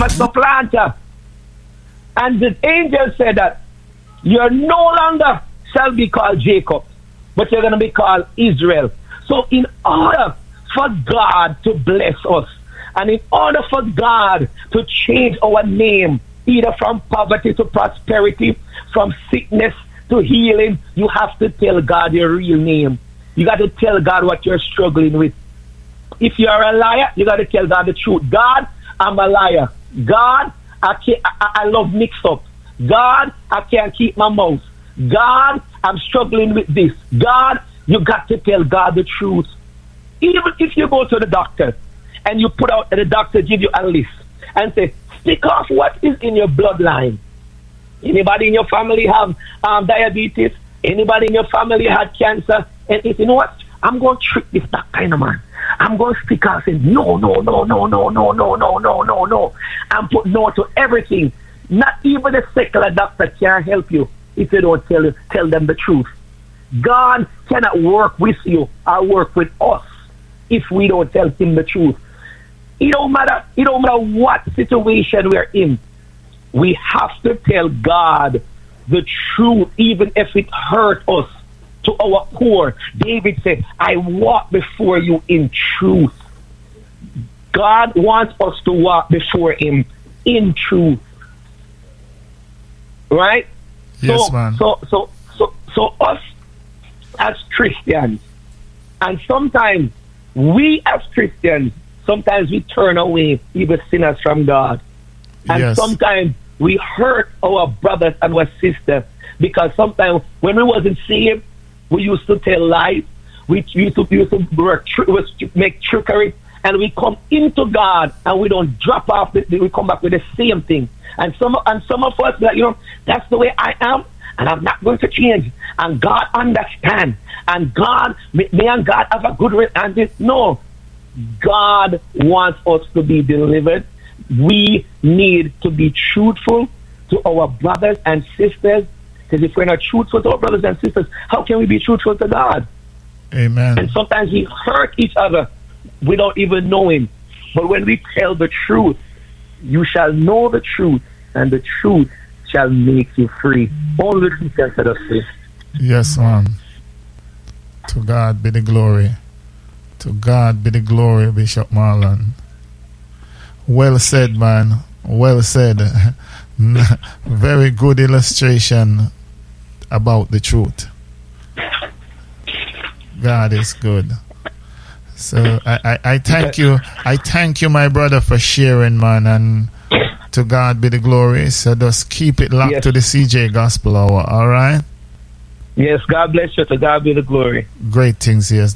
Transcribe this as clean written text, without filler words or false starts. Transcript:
a supplanter. And the angel said that you're no longer shall be called Jacob, but you're going to be called Israel. So in order for God to bless us, and in order for God to change our name, either from poverty to prosperity, from sickness to healing, you have to tell God your real name. You got to tell God what you're struggling with. If you're a liar, you got to tell God the truth. God, I'm a liar. God, I love mix-up. God, I can't keep my mouth. God, I'm struggling with this. God, you got to tell God the truth. Even if you go to the doctor and you put out, the doctor give you a list and say, stick off what is in your bloodline. Anybody in your family have diabetes? Anybody in your family had cancer? And if you know what, I'm going to trick this that kind of man. I'm going to stick out and say, no. And put no to everything. Not even a secular doctor can help you if you don't tell them the truth. God cannot work with you or work with us if we don't tell him the truth. It don't matter what situation we're in. We have to tell God the truth, even if it hurt us to our core. David said, I walk before you in truth. God wants us to walk before him in truth. Right? Yes, man. So us as Christians, and sometimes we as Christians, sometimes we turn away even sinners from God. And sometimes we hurt our brothers and our sisters because sometimes when we wasn't saved, we used to tell lies. We used to make trickery, and we come into God and we don't drop off. We come back with the same thing. And some of us, like, that's the way I am, and I'm not going to change. And God understands. And God, me and God have a good relationship. No, God wants us to be delivered. We need to be truthful to our brothers and sisters. Because if we're not truthful to our brothers and sisters, how can we be truthful to God? Amen. And sometimes we hurt each other without even knowing. But when we tell the truth, you shall know the truth, and the truth shall make you free. Only the truth can set us free. Yes, man. To God be the glory. To God be the glory, Bishop Marlon. Well said, man. Well said. Very good illustration about the truth. God is good. So I thank you. I thank you, my brother, for sharing, man. And to God be the glory. So just keep it locked to the CJ Gospel Hour. All right? Yes, God bless you. To God be the glory. Great things, yes.